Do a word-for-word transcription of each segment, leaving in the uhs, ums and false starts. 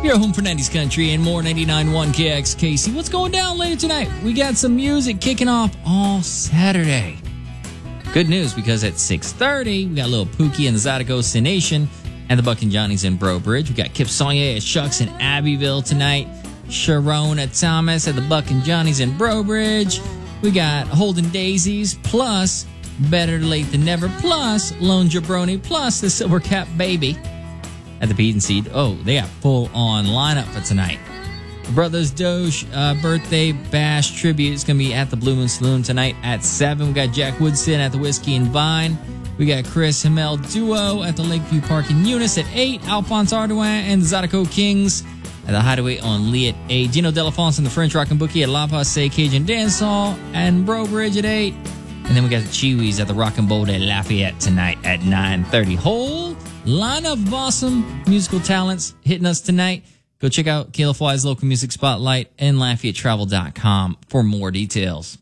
You're home for nineties Country and more. Ninety-nine point one K X K C. What's going down later tonight? We got some music kicking off all Saturday. Good news, because at six thirty, we got a little Pookie and the Zydeco Cination and the Buck and Johnny's in Bro Bridge. We got Kip Saunier at Shucks in Abbeville tonight. Sharona Thomas at the Buck and Johnny's in Bro Bridge. We got Holden Daisies, plus Better Late Than Never, plus Lone Jabroni, plus the Silver Cap Baby at the Pete and Seed. Oh, they got full-on lineup for tonight. Brothers Doge uh, birthday bash tribute is going to be at the Blue Moon Saloon tonight at seven. We got Jack Woodson at the Whiskey and Vine. We got Chris Hamel Duo at the Lakeview Park in Eunice at eight. Alphonse Ardoin and the Zydeco Kings at the Hideaway on Lee at eight. Gino Delafonte and the French Rockin' Bookie at La Passe Cajun Dance Hall and Bro Bridge at eight. And then we got the Chiwis at the Rockin' Bowl at Lafayette tonight at nine thirty. Whole lineup of awesome musical talents hitting us tonight. Go check out Caleb Fly's local music spotlight and Lafayette Travel dot com for more details.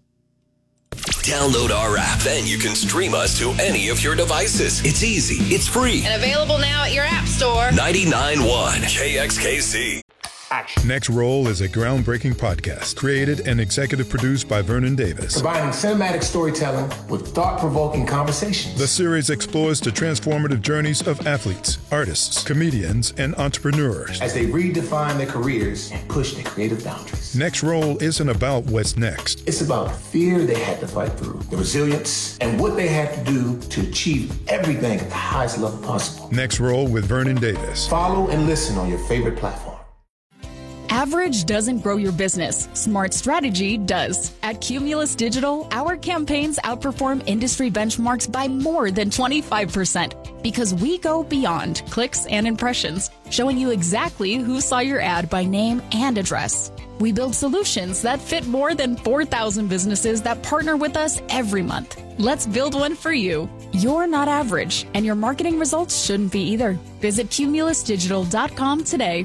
Download our app, then you can stream us to any of your devices. It's easy, it's free, and available now at your app store. ninety-nine point one K X K C. Action. Next Roll is a groundbreaking podcast created and executive produced by Vernon Davis. Combining cinematic storytelling with thought-provoking conversations. The series explores the transformative journeys of athletes, artists, comedians, and entrepreneurs as they redefine their careers and push their creative boundaries. Next Roll isn't about what's next. It's about the fear they had to fight through, the resilience, and what they had to do to achieve everything at the highest level possible. Next Roll with Vernon Davis. Follow and listen on your favorite platform. Average doesn't grow your business. Smart strategy does. At Cumulus Digital, our campaigns outperform industry benchmarks by more than twenty-five percent because we go beyond clicks and impressions, showing you exactly who saw your ad by name and address. We build solutions that fit more than four thousand businesses that partner with us every month. Let's build one for you. You're not average, and your marketing results shouldn't be either. Visit cumulus digital dot com today.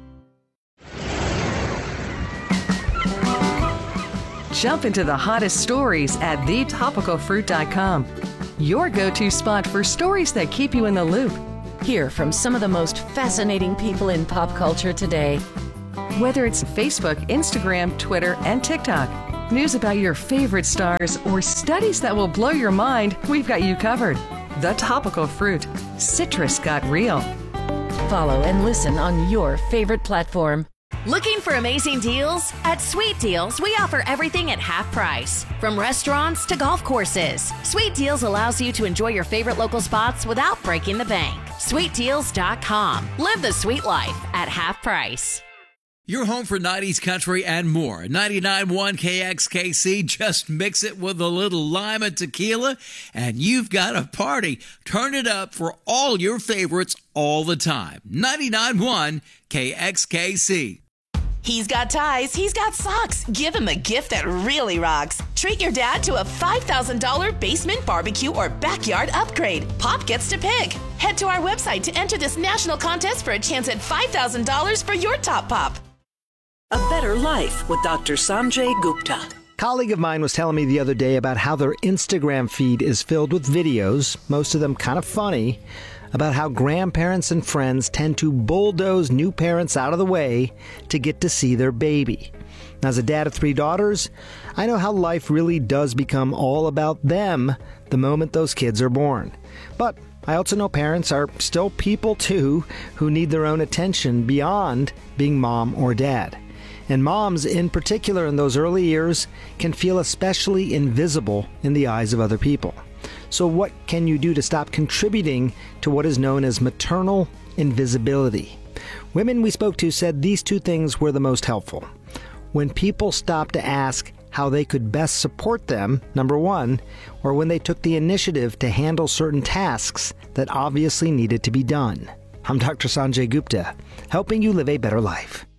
Jump into the hottest stories at the topical fruit dot com. Your go-to spot for stories that keep you in the loop. Hear from some of the most fascinating people in pop culture today. Whether it's Facebook, Instagram, Twitter, and TikTok, news about your favorite stars, or studies that will blow your mind, we've got you covered. The Topical Fruit. Citrus got real. Follow and listen on your favorite platform. Looking for amazing deals? At Sweet Deals, we offer everything at half price. From restaurants to golf courses, Sweet Deals allows you to enjoy your favorite local spots without breaking the bank. sweet deals dot com. Live the sweet life at half price. You're home for nineties country and more. ninety-nine point one K X K C. Just mix it with a little lime and tequila, and you've got a party. Turn it up for all your favorites all the time. ninety-nine point one K X K C. He's got ties, he's got socks. Give him a gift that really rocks. Treat your dad to a five thousand dollars basement barbecue or backyard upgrade. Pop gets to pick. Head to our website to enter this national contest for a chance at five thousand dollars for your top pop. A Better Life with Doctor Sanjay Gupta. A colleague of mine was telling me the other day about how their Instagram feed is filled with videos, most of them kind of funny, about how grandparents and friends tend to bulldoze new parents out of the way to get to see their baby. As a dad of three daughters, I know how life really does become all about them the moment those kids are born. But I also know parents are still people too who need their own attention beyond being mom or dad. And moms, in particular in those early years, can feel especially invisible in the eyes of other people. So what can you do to stop contributing to what is known as maternal invisibility? Women we spoke to said these two things were the most helpful. When people stopped to ask how they could best support them, number one, or when they took the initiative to handle certain tasks that obviously needed to be done. I'm Doctor Sanjay Gupta, helping you live a better life.